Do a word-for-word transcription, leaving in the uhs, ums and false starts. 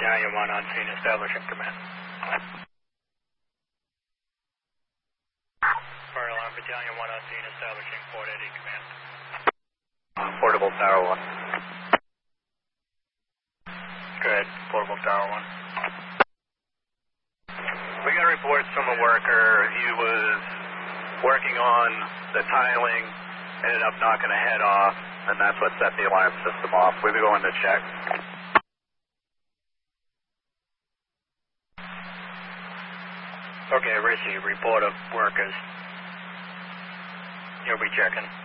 Battalion one on scene, establishing command. Fire alarm, Battalion one on scene, establishing Fort Eddy command. Portable Tower one. Go ahead, Portable Tower one. We got reports from a worker. He was working on the tiling, ended up knocking a head off, and that's what set the alarm system off. We'll be going to check. Okay, receive report of workers. You'll be checking.